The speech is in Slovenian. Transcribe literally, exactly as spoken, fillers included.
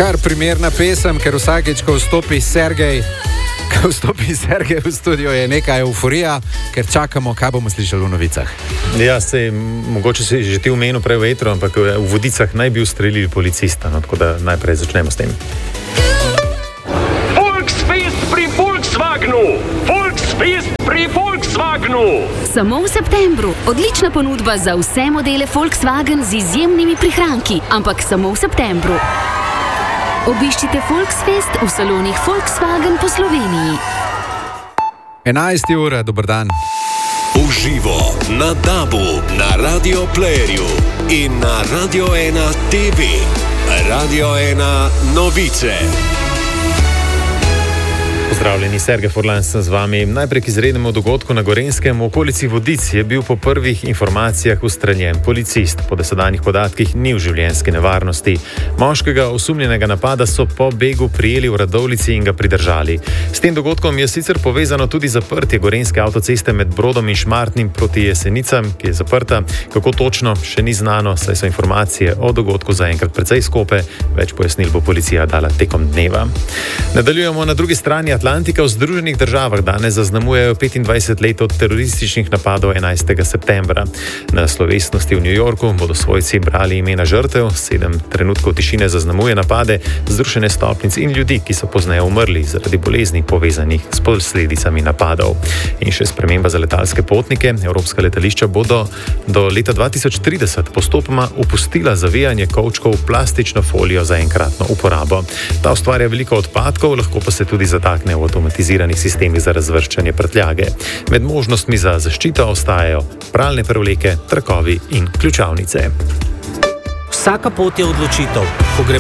Kar primerna pesem, ker vsakeč, ko vstopi Sergej, ko vstopi Sergej v studio, je neka euforija, ker čakamo, kaj bomo slišali v novicah. Ja, se, mogoče si že ti omenil prej v etru, ampak v Vodicah naj bi ustrelili policista, no, tako da najprej začnemo s tem. Volksfest pri Volkswagenu! Volksfest pri Volkswagenu! Samo v septembru. Odlična ponudba za vse modele Volkswagen z izjemnimi prihranki, ampak samo v septembru. Obiščite Volksfest v salonih Volkswagen po Sloveniji. enajsta ura, dober dan. Uživo na Dabu, na Radio Playerju in na Radio ena T V. Radio ena novice. Pozdravljeni, Sergej Furlan sem z vami. Najprej k izrednemu dogodku na Gorenjskem. V okolici Vodic je bil po prvih informacijah ustreljen policist. Po dosedanjih podatkih ni v življenjski nevarnosti. Moškega osumljenega napada so po begu prijeli v Radovljici in ga pridržali. S tem dogodkom je sicer povezano tudi zaprtje gorenjske avtoceste med Brodom in Šmartnim proti Jesenicam, ki je zaprta. Kako točno, še ni znano, saj so informacije o dogodku zaenkrat precej skope. Več pojasnil bo policija dala tekom dneva. Nadaljujemo na drugi strani Atlantika. V Združenih državah danes zaznamujejo petindvajset let od terorističnih napadov enajstega septembra. Na slovesnosti v New Yorku bodo svojci brali imena žrtev, sedem trenutkov tišine zaznamuje napade, zrušene stopnic in ljudi, ki so pozneje umrli zaradi bolezni povezanih s posledicami napadov. In še sprememba za letalske potnike. Evropska letališča bodo do leta dva tisoč trideset postopoma opustila zavijanje kovčkov v plastično folijo za enkratno uporabo. Ta ustvarja veliko odpadkov, lahko pa se tudi zatakne v avtomatiziranih sistemih za razvrščanje prtljage. Med možnostmi za zaščito ostajajo pralne prevleke, trakovi in ključavnice. Vsaka pot je odločitev. Ko gremo